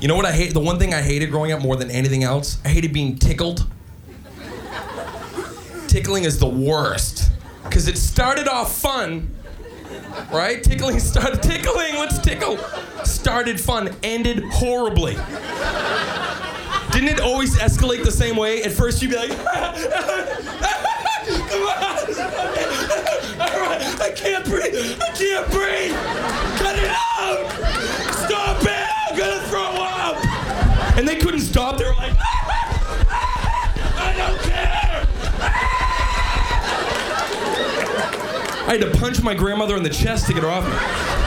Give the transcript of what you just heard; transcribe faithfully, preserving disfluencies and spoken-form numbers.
You know what I hate? The one thing I hated growing up more than anything else, I hated being tickled. Tickling is the worst. Because it started off fun, right? Tickling started, tickling, let's tickle. Started fun, ended horribly. Didn't it always escalate the same way? At first you'd be like, come on, I can't breathe, I can't breathe. Cut it out, stop it, I'm gonna throw up. And they couldn't stop, they were like, I don't care. I had to punch my grandmother in the chest to get her off me.